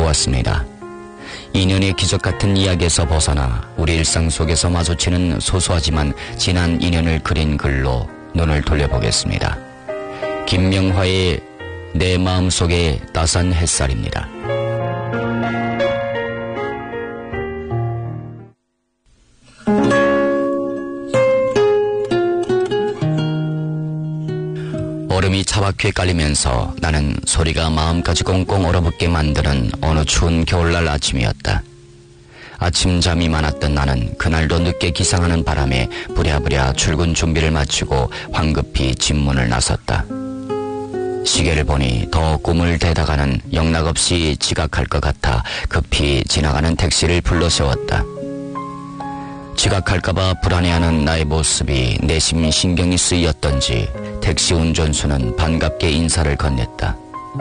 보았습니다. 인연의 기적 같은 이야기에서 벗어나 우리 일상 속에서 마주치는 소소하지만 진한 인연을 그린 글로 눈을 돌려보겠습니다. 김명화의 내 마음속의 따스한 햇살입니다. 얼음이 차바퀴에 깔리면서 나는 소리가 마음까지 꽁꽁 얼어붙게 만드는 어느 추운 겨울날 아침이었다. 아침잠이 많았던 나는 그날도 늦게 기상하는 바람에 부랴부랴 출근 준비를 마치고 황급히 집문을 나섰다. 시계를 보니 더 꿈을 대다가는 영락없이 지각할 것 같아 급히 지나가는 택시를 불러 세웠다. 지각할까봐 불안해하는 나의 모습이 내심 신경이 쓰였던지 택시 운전수는 반갑게 인사를 건넸다.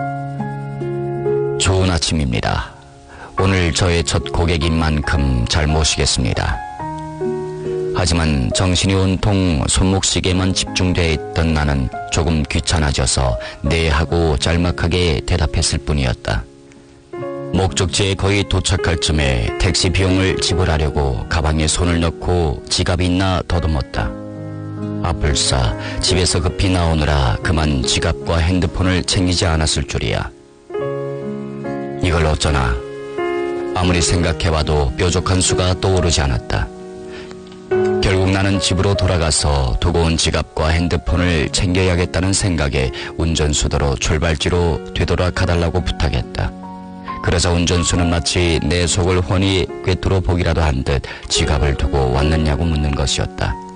좋은 아침입니다. 오늘 저의 첫 고객인 만큼 잘 모시겠습니다. 하지만 정신이 온통 손목시계만 집중돼 있던 나는 조금 귀찮아져서 네 하고 짤막하게 대답했을 뿐이었다. 목적지에 거의 도착할 쯤에 택시 비용을 지불하려고 가방에 손을 넣고 지갑이 있나 더듬었다. 아뿔싸 집에서 급히 나오느라 그만 지갑과 핸드폰을 챙기지 않았을 줄이야. 이걸 어쩌나. 아무리 생각해봐도 뾰족한 수가 떠오르지 않았다. 결국 나는 집으로 돌아가서 두고 온 지갑과 핸드폰을 챙겨야겠다는 생각에 운전수더러 출발지로 되돌아 가달라고 부탁했다. 그러자 운전수는 마치 내 속을 훤히 꿰뚫어 보기라도 한 듯 지갑을 두고 왔느냐고 묻는 것이었다.